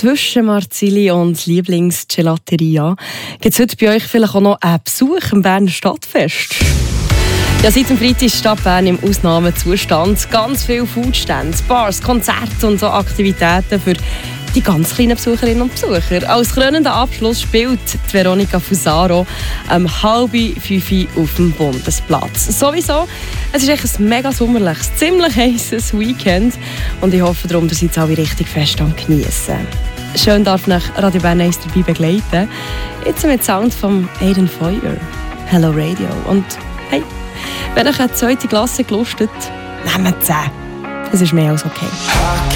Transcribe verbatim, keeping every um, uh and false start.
zwischen Marzili und Lieblingsgelateria gibt es heute bei euch vielleicht auch noch einen Besuch im Berner Stadtfest. Ja, seit dem Freitag ist die Stadt Bern im Ausnahmezustand. Ganz viele Foodstands, Bars, Konzerte und so Aktivitäten für die ganz kleinen Besucherinnen und Besucher. Als krönender Abschluss spielt die Veronica Fusaro um halb fünf auf dem Bundesplatz. Sowieso, es ist echt ein mega sommerliches, ziemlich heißes Weekend und ich hoffe darum, dass ihr jetzt alle richtig fest am Geniessen. Schön darf nach Radio Bern eins dabei begleiten. Jetzt mit Sound von Aiden Feuer. Hello Radio. Und hey, wenn euch eine zweite Klasse gelustet, nehmt sie. Das ist mehr als okay.